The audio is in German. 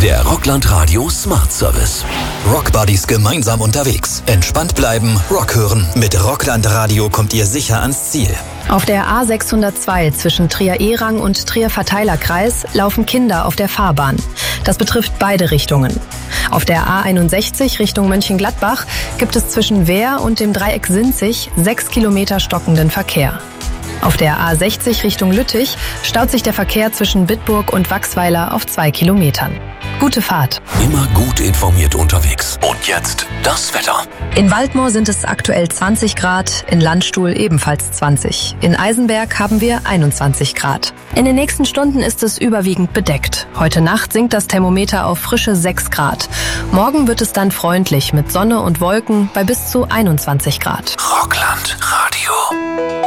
Der Rockland Radio Smart Service. Rockbuddies gemeinsam unterwegs. Entspannt bleiben, Rock hören. Mit Rockland Radio kommt ihr sicher ans Ziel. Auf der A602 zwischen Trier-Ehrang und Trier-Verteilerkreis laufen Kinder auf der Fahrbahn. Das betrifft beide Richtungen. Auf der A61 Richtung Mönchengladbach gibt es zwischen Wehr und dem Dreieck Sinzig 6 Kilometer stockenden Verkehr. Auf der A60 Richtung Lüttich staut sich der Verkehr zwischen Bitburg und Wachsweiler auf 2 Kilometern. Gute Fahrt. Immer gut informiert unterwegs. Und jetzt das Wetter. In Waldmoor sind es aktuell 20 Grad, in Landstuhl ebenfalls 20. In Eisenberg haben wir 21 Grad. In den nächsten Stunden ist es überwiegend bedeckt. Heute Nacht sinkt das Thermometer auf frische 6 Grad. Morgen wird es dann freundlich mit Sonne und Wolken bei bis zu 21 Grad. Rockland Radio.